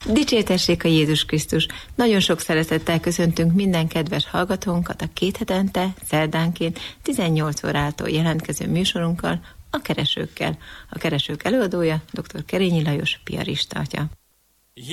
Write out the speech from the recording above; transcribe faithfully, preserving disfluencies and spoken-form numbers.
Dicsértessék a Jézus Krisztus! Nagyon sok szeretettel köszöntünk minden kedves hallgatónkat a két hetente, szerdánként tizennyolc órától jelentkező műsorunkkal, a Keresőkkel. A Keresők előadója dr. Kerényi Lajos, piarista atya.